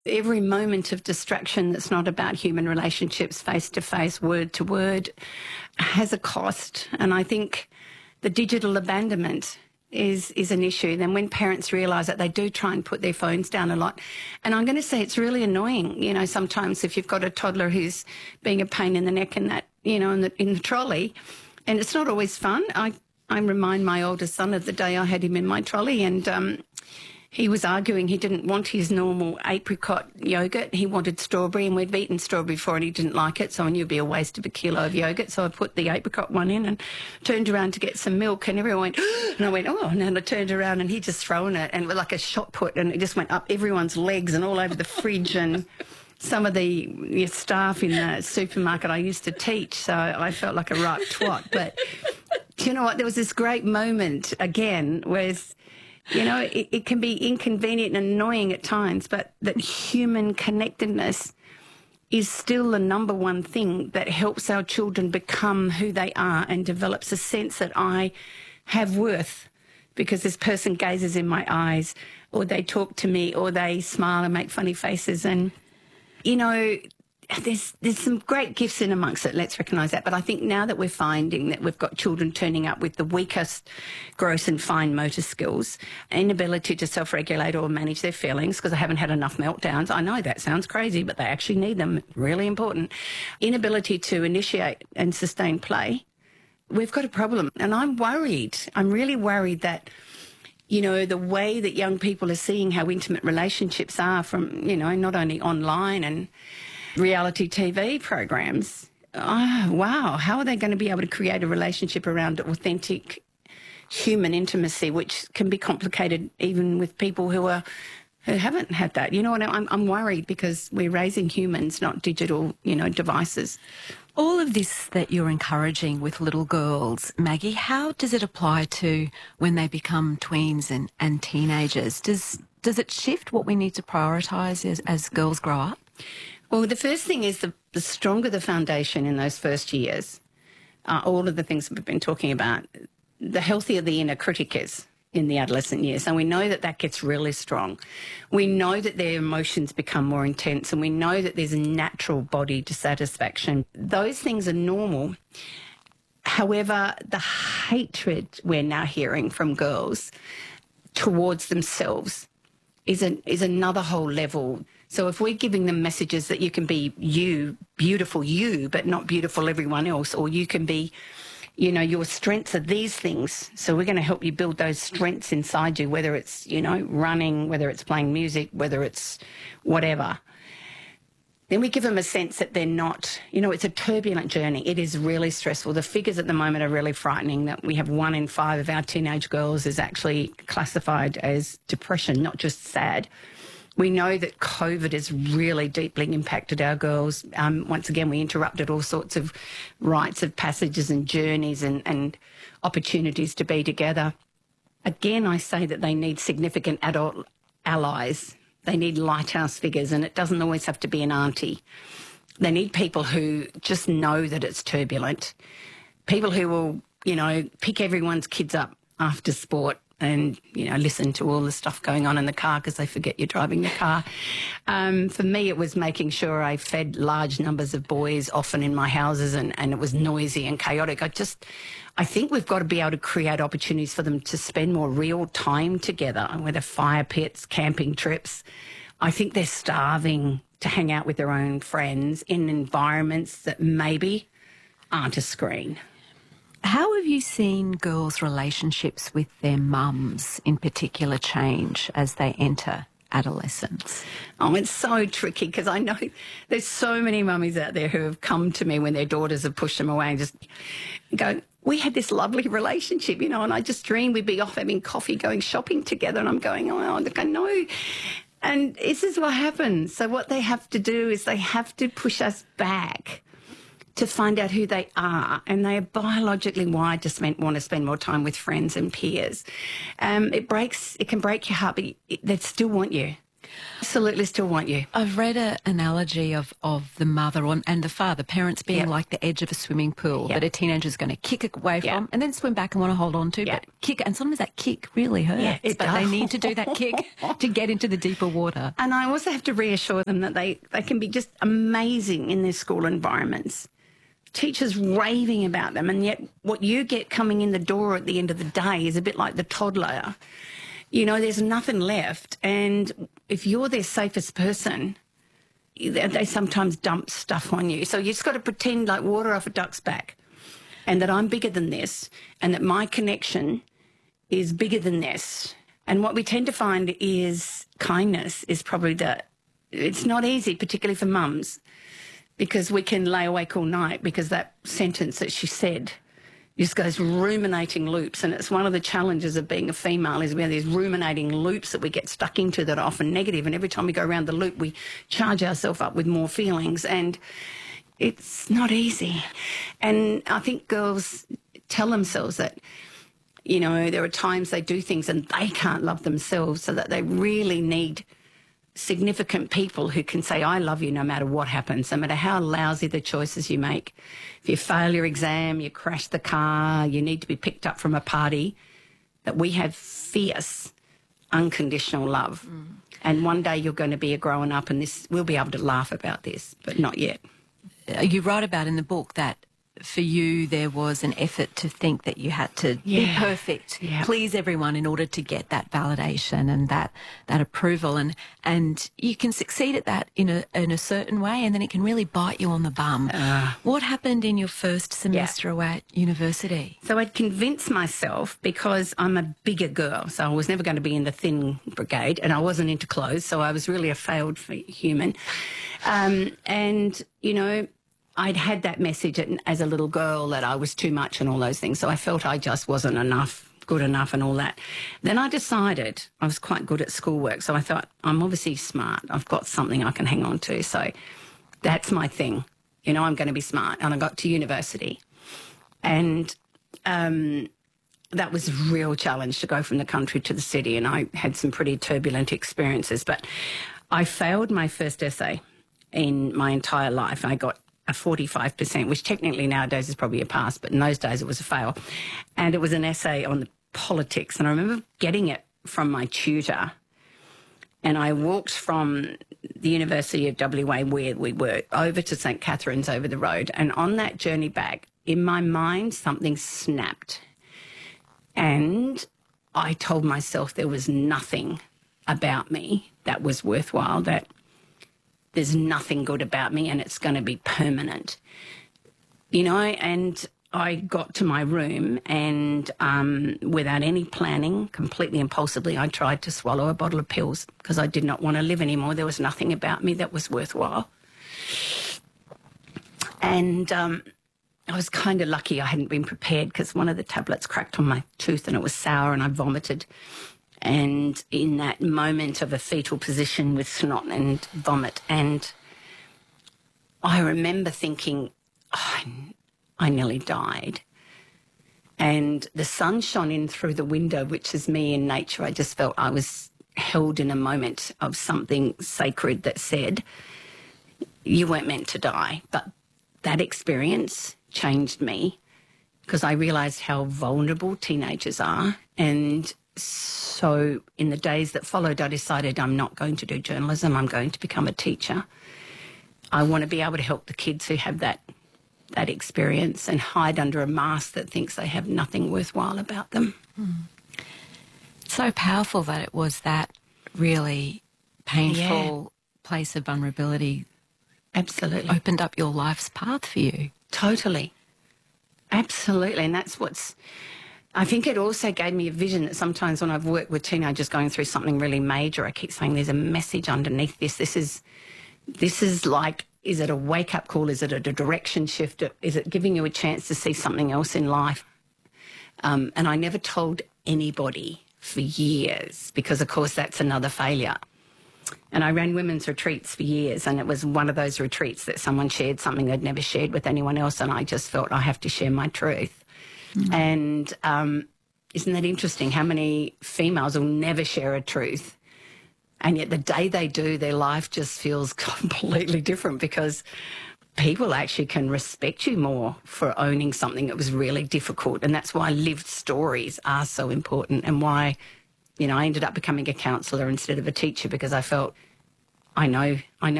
Every moment of distraction that's not about human relationships, face-to-face, word-to-word, has a cost. And I think the digital abandonment is an issue. Then when parents realise that, they do try and put their phones down a lot. And I'm going to say it's really annoying, sometimes if you've got a toddler who's being a pain in the neck in that, in the trolley, and it's not always fun. I remind my oldest son of the day I had him in my trolley, and he was arguing he didn't want his normal apricot yogurt. He wanted strawberry, and we'd eaten strawberry before and he didn't like it, so I knew it'd be a waste of a kilo of yogurt. So I put the apricot one in and turned around to get some milk, and everyone went, and I went, oh, and then I turned around and he'd just thrown it, and like a shot put, and it just went up everyone's legs and all over the fridge and some of the staff in the supermarket I used to teach, so I felt like a right twat. But do you know what? There was this great moment again where it can be inconvenient and annoying at times, but that human connectedness is still the number one thing that helps our children become who they are and develops a sense that I have worth because this person gazes in my eyes, or they talk to me, or they smile and make funny faces. And, there's some great gifts in amongst it, let's recognise that. But I think now that we're finding that we've got children turning up with the weakest gross and fine motor skills, inability to self-regulate or manage their feelings because they haven't had enough meltdowns. I know that sounds crazy, but they actually need them, really important. Inability to initiate and sustain play. We've got a problem. And I'm worried. I'm really worried that the way that young people are seeing how intimate relationships are from, not only online and reality TV programs. Oh, wow. How are they going to be able to create a relationship around authentic human intimacy, which can be complicated even with people who haven't had that? I'm worried because we're raising humans, not digital, devices. All of this that you're encouraging with little girls, Maggie, how does it apply to when they become tweens and teenagers? Does it shift what we need to prioritise as girls grow up? Well, the first thing is the stronger the foundation in those first years, all of the things that we've been talking about, the healthier the inner critic is in the adolescent years. And we know that gets really strong. We know that their emotions become more intense, and we know that there's a natural body dissatisfaction. Those things are normal. However, the hatred we're now hearing from girls towards themselves is another whole level. So if we're giving them messages that you can be you, beautiful you, but not beautiful everyone else, or you can be, your strengths are these things. So we're going to help you build those strengths inside you, whether it's, running, whether it's playing music, whether it's whatever. Then we give them a sense that they're not, it's a turbulent journey. It is really stressful. The figures at the moment are really frightening, that we have 1 in 5 of our teenage girls is actually classified as depression, not just sad. We know that COVID has really deeply impacted our girls. Once again, we interrupted all sorts of rites of passages and journeys and opportunities to be together. Again, I say that they need significant adult allies. They need lighthouse figures, and it doesn't always have to be an auntie. They need people who just know that it's turbulent, people who will, pick everyone's kids up after sport and, listen to all the stuff going on in the car because they forget you're driving the car. For me, it was making sure I fed large numbers of boys often in my houses, and it was noisy and chaotic. I think we've got to be able to create opportunities for them to spend more real time together, whether fire pits, camping trips. I think they're starving to hang out with their own friends in environments that maybe aren't a screen. How have you seen girls' relationships with their mums in particular change as they enter adolescence? Oh, it's so tricky because I know there's so many mummies out there who have come to me when their daughters have pushed them away and just go, we had this lovely relationship, and I just dreamed we'd be off having coffee, going shopping together. And I'm going, oh, look, I know. And this is what happens. So what they have to do is they have to push us back to find out who they are, and they are biologically wired to want to spend more time with friends and peers. It can break your heart, but they still want you. Absolutely still want you. I've read an analogy of the mother and the father, parents being like the edge of a swimming pool that a teenager's going to kick away from and then swim back and want to hold on to, but kick, and sometimes that kick really hurts, but they need to do that kick to get into the deeper water. And I also have to reassure them that they can be just amazing in their school environments. Teachers raving about them, and yet what you get coming in the door at the end of the day is a bit like the toddler. You know, there's nothing left. And if you're their safest person, they sometimes dump stuff on you. So you just got to pretend like water off a duck's back, and that I'm bigger than this, and that my connection is bigger than this. And what we tend to find is kindness is probably it's not easy, particularly for mums, because we can lay awake all night because that sentence that she said just goes ruminating loops. And it's one of the challenges of being a female is we have these ruminating loops that we get stuck into that are often negative. And every time we go around the loop, we charge ourselves up with more feelings. And it's not easy. And I think girls tell themselves that, you know, there are times they do things and they can't love themselves, so that they really need significant people who can say, I love you no matter what happens, no matter how lousy the choices you make. If you fail your exam, you crash the car, you need to be picked up from a party, that we have fierce, unconditional love. And one day you're going to be a grown up, and we'll be able to laugh about this, but not yet. You write about in the book that for you there was an effort to think that you had to be perfect, please everyone in order to get that validation and that approval, and you can succeed at that in a certain way, and then it can really bite you on the bum. What happened in your first semester away at university? So I'd convinced myself, because I'm a bigger girl, so I was never going to be in the thin brigade, and I wasn't into clothes, so I was really a failed human. And, you know, I'd had that message as a little girl that I was too much and all those things. So I felt I just wasn't good enough and all that. Then I decided I was quite good at schoolwork. So I thought, I'm obviously smart. I've got something I can hang on to. So that's my thing. You know, I'm going to be smart. And I got to university. And that was a real challenge to go from the country to the city. And I had some pretty turbulent experiences. But I failed my first essay in my entire life. I got a 45%, which technically nowadays is probably a pass, but in those days it was a fail. And it was an essay on the politics. And I remember getting it from my tutor. And I walked from the University of WA, where we were, over to St Catherine's over the road. And on that journey back, in my mind, something snapped. And I told myself there was nothing about me that was worthwhile, that there's nothing good about me and it's going to be permanent. You know, and I got to my room and without any planning, completely impulsively, I tried to swallow a bottle of pills because I did not want to live anymore. There was nothing about me that was worthwhile. And I was kind of lucky I hadn't been prepared, because one of the tablets cracked on my tooth and it was sour and I vomited. And in that moment of a fetal position with snot and vomit, and I remember thinking, oh, I nearly died. And the sun shone in through the window, which is me in nature. I just felt I was held in a moment of something sacred that said, you weren't meant to die. But that experience changed me, because I realised how vulnerable teenagers are. And so in the days that followed, I decided I'm not going to do journalism. I'm going to become a teacher. I want to be able to help the kids who have that experience and hide under a mask that thinks they have nothing worthwhile about them. So powerful that it was that really painful place of vulnerability. Absolutely. Opened up your life's path for you. Totally. Absolutely. And that's I think it also gave me a vision that sometimes when I've worked with teenagers going through something really major, I keep saying there's a message underneath this. This is like, is it a wake-up call? Is it a direction shift? Is it giving you a chance to see something else in life? And I never told anybody for years, because, of course, that's another failure. And I ran women's retreats for years, and it was one of those retreats that someone shared something they'd never shared with anyone else, and I just felt I have to share my truth. And isn't that interesting how many females will never share a truth And yet the day they do, their life just feels completely different because people actually can respect you more for owning something that was really difficult. And that's why lived stories are so important, and why, I ended up becoming a counsellor instead of a teacher, because I felt I know